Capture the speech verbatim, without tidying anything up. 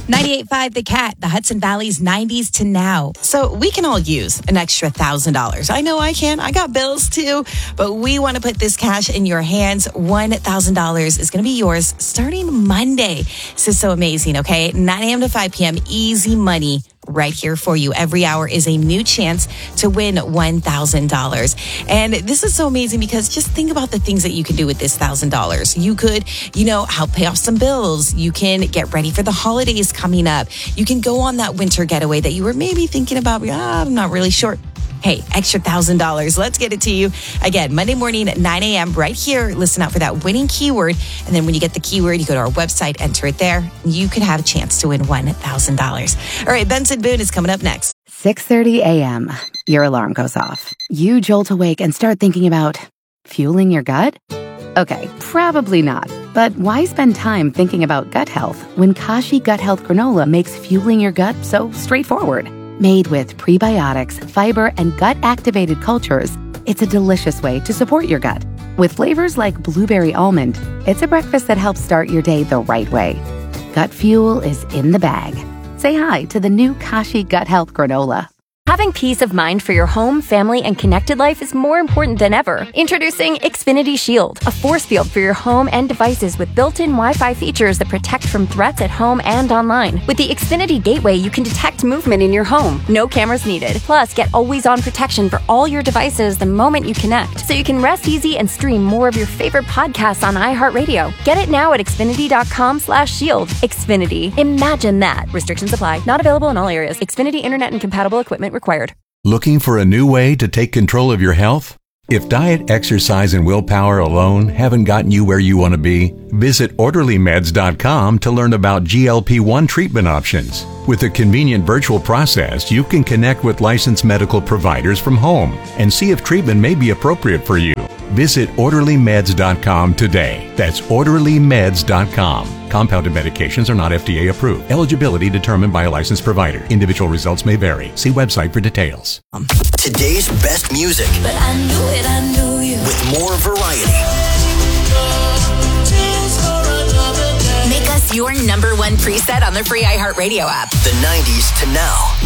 ninety-eight point five The Cat, the Hudson Valley's nineties to now. So we can all use an extra one thousand dollars. I know I can. I got bills too. But we want to put this cash in your hands. one thousand dollars is going to be yours starting Monday. This is so amazing, okay? nine a.m. to five p.m. Easy money right here for you. Every hour is a new chance to win one thousand dollars. And this is so amazing because just think about the things that you can do with this one thousand dollars. You could, you know, help pay off some bills. You can get ready for the holidays coming up. You can go on that winter getaway that you were maybe thinking about. Ah, I'm not really sure. Hey, extra one thousand dollars. Let's get it to you. Again, Monday morning at nine a.m. right here. Listen out for that winning keyword. And then when you get the keyword, you go to our website, enter it there. You could have a chance to win one thousand dollars. All right, Benson Boone is coming up next. six thirty a.m. Your alarm goes off. You jolt awake and start thinking about fueling your gut? Okay, probably not. But why spend time thinking about gut health when Kashi Gut Health Granola makes fueling your gut so straightforward? Made with prebiotics, fiber, and gut-activated cultures, it's a delicious way to support your gut. With flavors like blueberry almond, it's a breakfast that helps start your day the right way. Gut fuel is in the bag. Say hi to the new Kashi Gut Health Granola. Having peace of mind for your home, family, and connected life is more important than ever. Introducing Xfinity Shield, a force field for your home and devices with built-in Wi-Fi features that protect from threats at home and online. With the Xfinity Gateway, you can detect movement in your home. No cameras needed. Plus, get always-on protection for all your devices the moment you connect, so you can rest easy and stream more of your favorite podcasts on iHeartRadio. Get it now at Xfinity.com slash shield. Xfinity. Imagine that. Restrictions apply. Not available in all areas. Xfinity Internet and compatible equipment required. Looking for a new way to take control of your health? If diet, exercise, and willpower alone haven't gotten you where you want to be, visit orderly meds dot com to learn about G L P one treatment options. With a convenient virtual process, you can connect with licensed medical providers from home and see if treatment may be appropriate for you. Visit orderly meds dot com today. That's orderly meds dot com. Compounded medications are not F D A approved. Eligibility determined by a licensed provider. Individual results may vary. See website for details. Today's best music. But I knew it, I knew you. With more variety. Make us your number one preset on the free iHeartRadio app. The nineties to now.